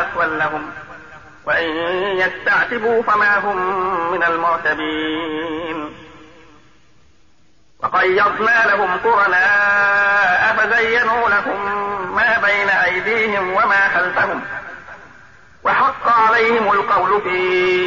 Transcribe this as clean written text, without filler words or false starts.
مثوى لهم وإن يستعتبوا فما هم من المعتبين. وقيضنا لهم قرناء فزينوا لهم ما بين أيديهم وما خلفهم وحق عليهم القول في